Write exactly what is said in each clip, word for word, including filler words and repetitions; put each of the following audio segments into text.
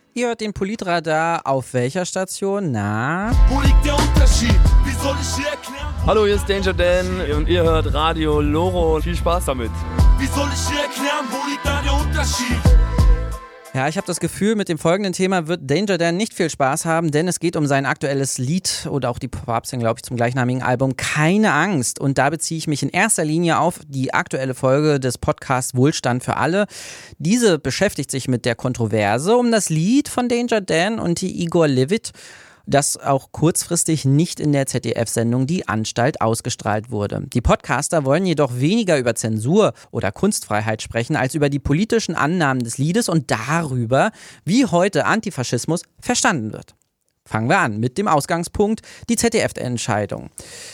Ihr hört den Politradar auf welcher Station? Na? Wo liegt der Unterschied? Wie soll ich dir erklären? Hallo, hier ist Danger Dan und ihr hört Radio Loro. Viel Spaß damit. Wie soll ich dir erklären? Wo liegt da der Unterschied? Ja, ich habe das Gefühl, mit dem folgenden Thema wird Danger Dan nicht viel Spaß haben, denn es geht um sein aktuelles Lied oder auch die Pop-Up-Single, glaube ich, zum gleichnamigen Album Keine Angst. Und da beziehe ich mich in erster Linie auf die aktuelle Folge des Podcasts Wohlstand für alle. Diese beschäftigt sich mit der Kontroverse um das Lied von Danger Dan und die Igor Levit, das auch kurzfristig nicht in der Z D F-Sendung Die Anstalt ausgestrahlt wurde. Die Podcaster wollen jedoch weniger über Zensur oder Kunstfreiheit sprechen, als über die politischen Annahmen des Liedes und darüber, wie heute Antifaschismus verstanden wird. Fangen wir an mit dem Ausgangspunkt, die Z D F-Entscheidung.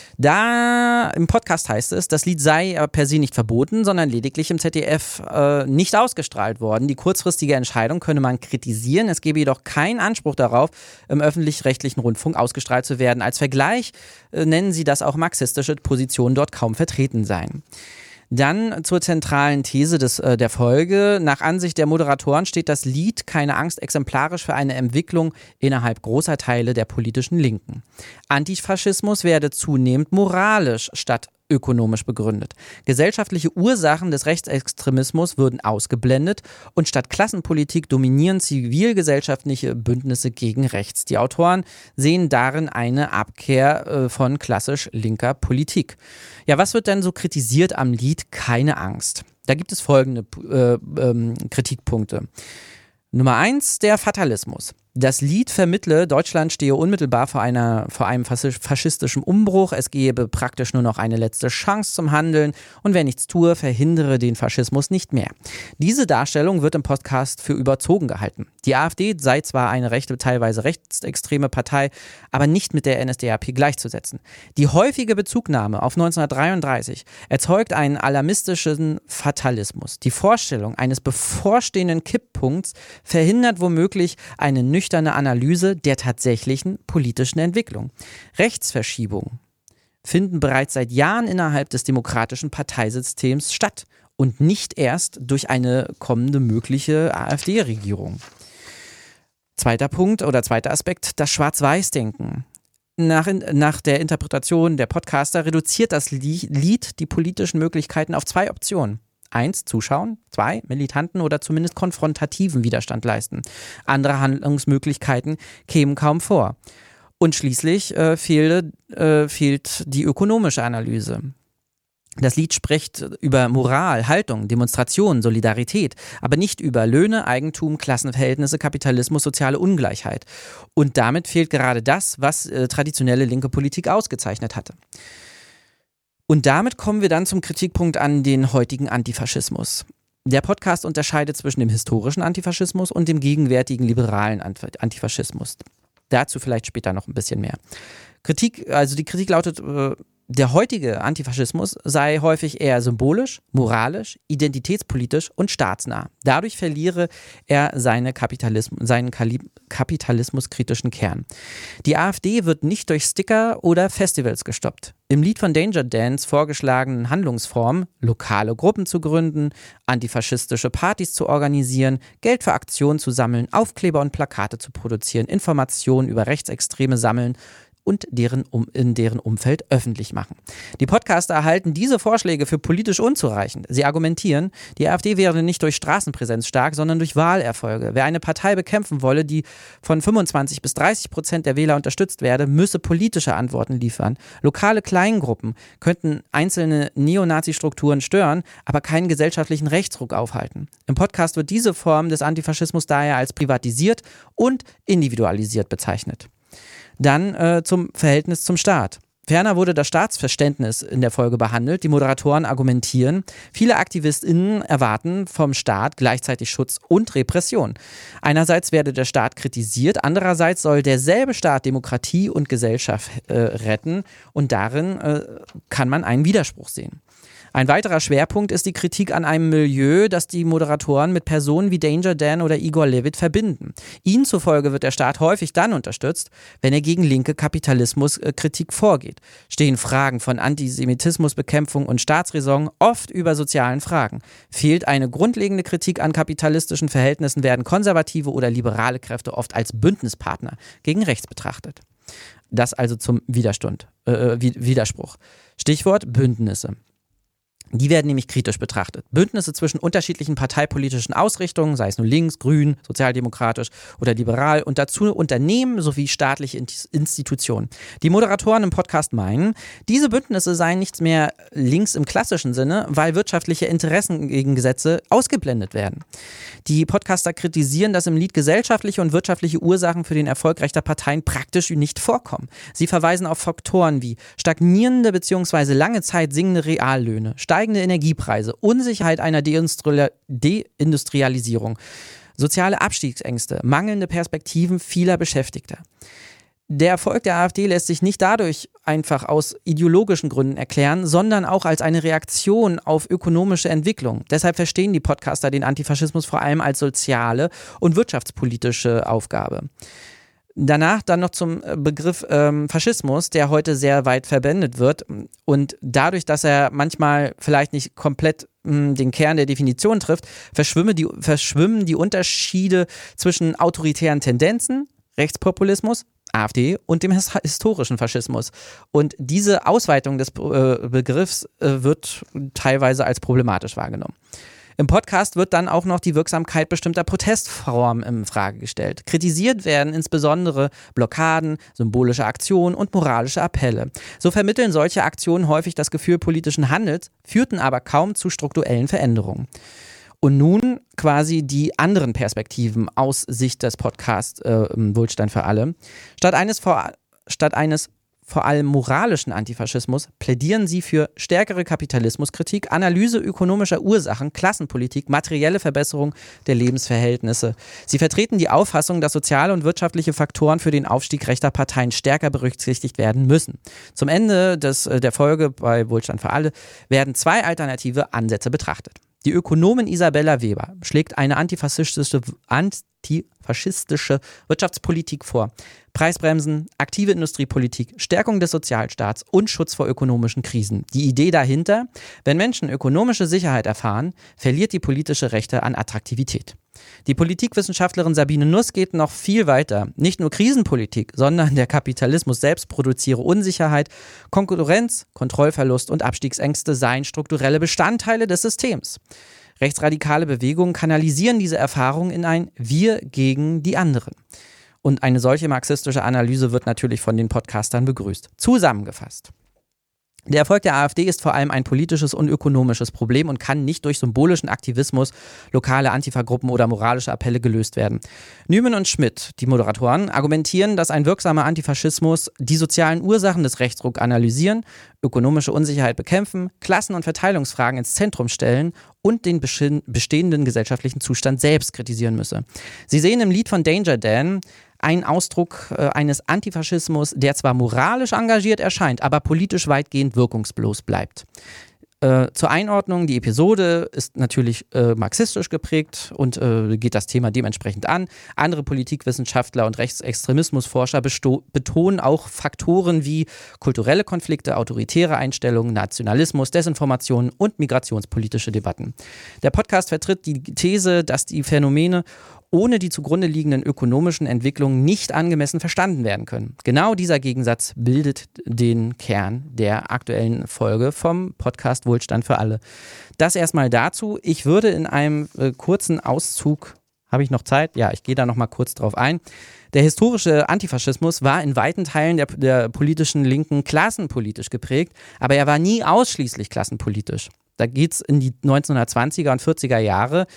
Da im Podcast heißt es, das Lied sei per se nicht verboten, sondern lediglich im Z D F äh, nicht ausgestrahlt worden. Die kurzfristige Entscheidung könne man kritisieren. Es gebe jedoch keinen Anspruch darauf, im öffentlich-rechtlichen Rundfunk ausgestrahlt zu werden. Als Vergleich äh, nennen sie, dass auch marxistische Positionen dort kaum vertreten seien. Dann zur zentralen These des, äh, der Folge. Nach Ansicht der Moderatoren steht das Lied Keine Angst exemplarisch für eine Entwicklung innerhalb großer Teile der politischen Linken. Antifaschismus werde zunehmend moralisch statt ökonomisch begründet. Gesellschaftliche Ursachen des Rechtsextremismus würden ausgeblendet und statt Klassenpolitik dominieren zivilgesellschaftliche Bündnisse gegen rechts. Die Autoren sehen darin eine Abkehr äh, von klassisch linker Politik. Ja, was wird denn so kritisiert am Lied Keine Angst? Da gibt es folgende äh, ähm, Kritikpunkte. Nummer eins, der Fatalismus. Das Lied vermittle, Deutschland stehe unmittelbar vor, einer, vor einem faschistischen Umbruch. Es gebe praktisch nur noch eine letzte Chance zum Handeln und wer nichts tue, verhindere den Faschismus nicht mehr. Diese Darstellung wird im Podcast für überzogen gehalten. Die AfD sei zwar eine rechte, teilweise rechtsextreme Partei, aber nicht mit der N S D A P gleichzusetzen. Die häufige Bezugnahme auf neunzehnhundertdreiunddreißig erzeugt einen alarmistischen Fatalismus. Die Vorstellung eines bevorstehenden Kipppunkts verhindert womöglich eine nüchterne Analyse der tatsächlichen politischen Entwicklung. Rechtsverschiebungen finden bereits seit Jahren innerhalb des demokratischen Parteisystems statt und nicht erst durch eine kommende mögliche AfD-Regierung. Zweiter Punkt oder zweiter Aspekt, das Schwarz-Weiß-Denken. Nach, nach der Interpretation der Podcaster reduziert das Lied die politischen Möglichkeiten auf zwei Optionen. Eins, zuschauen. Zwei, militanten oder zumindest konfrontativen Widerstand leisten. Andere Handlungsmöglichkeiten kämen kaum vor. Und schließlich äh, fehle, äh, fehlt die ökonomische Analyse. Das Lied spricht über Moral, Haltung, Demonstration, Solidarität, aber nicht über Löhne, Eigentum, Klassenverhältnisse, Kapitalismus, soziale Ungleichheit. Und damit fehlt gerade das, was äh, traditionelle linke Politik ausgezeichnet hatte. Und damit kommen wir dann zum Kritikpunkt an den heutigen Antifaschismus. Der Podcast unterscheidet zwischen dem historischen Antifaschismus und dem gegenwärtigen liberalen Antifaschismus. Dazu vielleicht später noch ein bisschen mehr. Kritik, also die Kritik lautet, der heutige Antifaschismus sei häufig eher symbolisch, moralisch, identitätspolitisch und staatsnah. Dadurch verliere er seine Kapitalismus, seinen kapitalismuskritischen Kern. Die AfD wird nicht durch Sticker oder Festivals gestoppt. Im Lied von Danger Dans vorgeschlagenen Handlungsformen, lokale Gruppen zu gründen, antifaschistische Partys zu organisieren, Geld für Aktionen zu sammeln, Aufkleber und Plakate zu produzieren, Informationen über Rechtsextreme sammeln und deren um, in deren Umfeld öffentlich machen. Die Podcaster erhalten diese Vorschläge für politisch unzureichend. Sie argumentieren, die AfD wäre nicht durch Straßenpräsenz stark, sondern durch Wahlerfolge. Wer eine Partei bekämpfen wolle, die von fünfundzwanzig bis dreißig Prozent der Wähler unterstützt werde, müsse politische Antworten liefern. Lokale Kleingruppen könnten einzelne Neonazi-Strukturen stören, aber keinen gesellschaftlichen Rechtsruck aufhalten. Im Podcast wird diese Form des Antifaschismus daher als privatisiert und individualisiert bezeichnet. Dann äh, zum Verhältnis zum Staat. Ferner wurde das Staatsverständnis in der Folge behandelt. Die Moderatoren argumentieren, viele AktivistInnen erwarten vom Staat gleichzeitig Schutz und Repression. Einerseits werde der Staat kritisiert, andererseits soll derselbe Staat Demokratie und Gesellschaft äh, retten und darin äh, kann man einen Widerspruch sehen. Ein weiterer Schwerpunkt ist die Kritik an einem Milieu, das die Moderatoren mit Personen wie Danger Dan oder Igor Levit verbinden. Ihnen zufolge wird der Staat häufig dann unterstützt, wenn er gegen linke Kapitalismuskritik vorgeht. Stehen Fragen von Antisemitismusbekämpfung und Staatsräson oft über sozialen Fragen. Fehlt eine grundlegende Kritik an kapitalistischen Verhältnissen, werden konservative oder liberale Kräfte oft als Bündnispartner gegen rechts betrachtet. Das also zum Widerstand, äh, Widerspruch. Stichwort Bündnisse. Die werden nämlich kritisch betrachtet. Bündnisse zwischen unterschiedlichen parteipolitischen Ausrichtungen, sei es nun links, grün, sozialdemokratisch oder liberal, und dazu Unternehmen sowie staatliche Institutionen. Die Moderatoren im Podcast meinen, diese Bündnisse seien nichts mehr links im klassischen Sinne, weil wirtschaftliche Interessengegensätze ausgeblendet werden. Die Podcaster kritisieren, dass im Lied gesellschaftliche und wirtschaftliche Ursachen für den Erfolg rechter Parteien praktisch nicht vorkommen. Sie verweisen auf Faktoren wie stagnierende bzw. lange Zeit sinkende Reallöhne, steigende Energiepreise, Unsicherheit einer Deindustrialisierung, soziale Abstiegsängste, mangelnde Perspektiven vieler Beschäftigter. Der Erfolg der AfD lässt sich nicht dadurch einfach aus ideologischen Gründen erklären, sondern auch als eine Reaktion auf ökonomische Entwicklung. Deshalb verstehen die Podcaster den Antifaschismus vor allem als soziale und wirtschaftspolitische Aufgabe. Danach dann noch zum Begriff ähm, Faschismus, der heute sehr weit verwendet wird, und dadurch, dass er manchmal vielleicht nicht komplett mh, den Kern der Definition trifft, verschwimmen die, verschwimmen die Unterschiede zwischen autoritären Tendenzen, Rechtspopulismus, AfD, und dem his- historischen Faschismus. Und diese Ausweitung des äh, Begriffs äh, wird teilweise als problematisch wahrgenommen. Im Podcast wird dann auch noch die Wirksamkeit bestimmter Protestformen in Frage gestellt. Kritisiert werden insbesondere Blockaden, symbolische Aktionen und moralische Appelle. So vermitteln solche Aktionen häufig das Gefühl politischen Handels, führten aber kaum zu strukturellen Veränderungen. Und nun quasi die anderen Perspektiven aus Sicht des Podcasts äh, Wohlstand für alle. Statt eines, vor, statt eines vor allem moralischen Antifaschismus plädieren sie für stärkere Kapitalismuskritik, Analyse ökonomischer Ursachen, Klassenpolitik, materielle Verbesserung der Lebensverhältnisse. Sie vertreten die Auffassung, dass soziale und wirtschaftliche Faktoren für den Aufstieg rechter Parteien stärker berücksichtigt werden müssen. Zum Ende des, der Folge bei Wohlstand für alle werden zwei alternative Ansätze betrachtet. Die Ökonomin Isabella Weber schlägt eine antifaschistische, antifaschistische Wirtschaftspolitik vor. Preisbremsen, aktive Industriepolitik, Stärkung des Sozialstaats und Schutz vor ökonomischen Krisen. Die Idee dahinter: Wenn Menschen ökonomische Sicherheit erfahren, verliert die politische Rechte an Attraktivität. Die Politikwissenschaftlerin Sabine Nuss geht noch viel weiter. Nicht nur Krisenpolitik, sondern der Kapitalismus selbst produziere Unsicherheit, Konkurrenz, Kontrollverlust und Abstiegsängste seien strukturelle Bestandteile des Systems. Rechtsradikale Bewegungen kanalisieren diese Erfahrungen in ein Wir gegen die anderen. Und eine solche marxistische Analyse wird natürlich von den Podcastern begrüßt. Zusammengefasst: Der Erfolg der AfD ist vor allem ein politisches und ökonomisches Problem und kann nicht durch symbolischen Aktivismus, lokale Antifa-Gruppen oder moralische Appelle gelöst werden. Nüman und Schmidt, die Moderatoren, argumentieren, dass ein wirksamer Antifaschismus die sozialen Ursachen des Rechtsrucks analysieren, ökonomische Unsicherheit bekämpfen, Klassen- und Verteilungsfragen ins Zentrum stellen und den bestehenden gesellschaftlichen Zustand selbst kritisieren müsse. Sie sehen im Lied von Danger Dan ein Ausdruck äh, eines Antifaschismus, der zwar moralisch engagiert erscheint, aber politisch weitgehend wirkungslos bleibt. Äh, zur Einordnung: Die Episode ist natürlich äh, marxistisch geprägt und äh, geht das Thema dementsprechend an. Andere Politikwissenschaftler und Rechtsextremismusforscher besto- betonen auch Faktoren wie kulturelle Konflikte, autoritäre Einstellungen, Nationalismus, Desinformation und migrationspolitische Debatten. Der Podcast vertritt die These, dass die Phänomene ohne die zugrunde liegenden ökonomischen Entwicklungen nicht angemessen verstanden werden können. Genau dieser Gegensatz bildet den Kern der aktuellen Folge vom Podcast Wohlstand für alle. Das erstmal dazu. Ich würde in einem äh, kurzen Auszug, habe ich noch Zeit? Ja, ich gehe da noch mal kurz drauf ein. Der historische Antifaschismus war in weiten Teilen der, der politischen Linken klassenpolitisch geprägt, aber er war nie ausschließlich klassenpolitisch. Da geht es in die neunzehnhundertzwanziger und vierziger Jahre,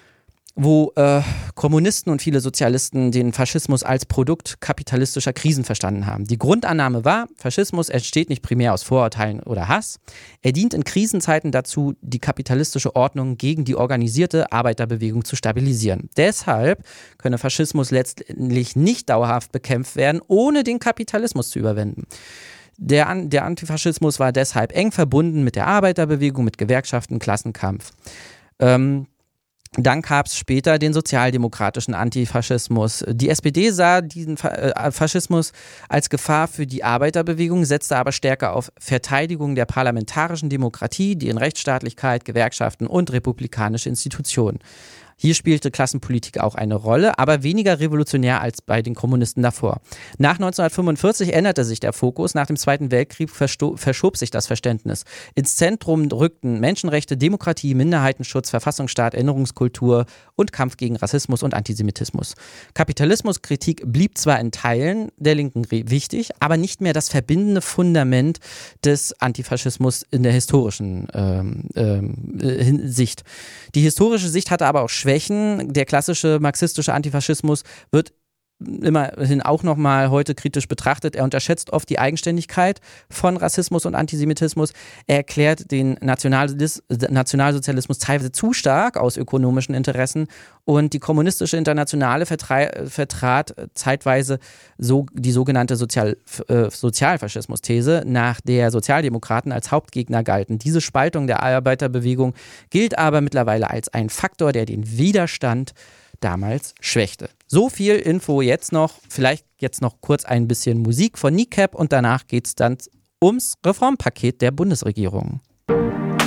wo äh, Kommunisten und viele Sozialisten den Faschismus als Produkt kapitalistischer Krisen verstanden haben. Die Grundannahme war, Faschismus entsteht nicht primär aus Vorurteilen oder Hass. Er dient in Krisenzeiten dazu, die kapitalistische Ordnung gegen die organisierte Arbeiterbewegung zu stabilisieren. Deshalb könne Faschismus letztendlich nicht dauerhaft bekämpft werden, ohne den Kapitalismus zu überwinden. Der, An- der Antifaschismus war deshalb eng verbunden mit der Arbeiterbewegung, mit Gewerkschaften, Klassenkampf. Ähm, Dann gab es später den sozialdemokratischen Antifaschismus. Die S P D sah diesen Fa- äh, Faschismus als Gefahr für die Arbeiterbewegung, setzte aber stärker auf Verteidigung der parlamentarischen Demokratie, die in Rechtsstaatlichkeit, Gewerkschaften und republikanische Institutionen. Hier spielte Klassenpolitik auch eine Rolle, aber weniger revolutionär als bei den Kommunisten davor. Nach neunzehnhundertfünfundvierzig änderte sich der Fokus. Nach dem Zweiten Weltkrieg versto- verschob sich das Verständnis. Ins Zentrum rückten Menschenrechte, Demokratie, Minderheitenschutz, Verfassungsstaat, Erinnerungskultur und Kampf gegen Rassismus und Antisemitismus. Kapitalismuskritik blieb zwar in Teilen der Linken re- wichtig, aber nicht mehr das verbindende Fundament des Antifaschismus in der historischen ähm, ähm, äh, Sicht. Die historische Sicht hatte aber auch Schwächen. Der klassische marxistische Antifaschismus wird immerhin auch nochmal heute kritisch betrachtet. Er unterschätzt oft die Eigenständigkeit von Rassismus und Antisemitismus. Er erklärt den Nationalis- Nationalsozialismus teilweise zu stark aus ökonomischen Interessen und die kommunistische Internationale vertrei- vertrat zeitweise so die sogenannte Sozial- äh, Sozialfaschismus-These, nach der Sozialdemokraten als Hauptgegner galten. Diese Spaltung der Arbeiterbewegung gilt aber mittlerweile als ein Faktor, der den Widerstand damals schwächte. So viel Info jetzt noch, vielleicht jetzt noch kurz ein bisschen Musik von Kneecap und danach geht es dann ums Reformpaket der Bundesregierung.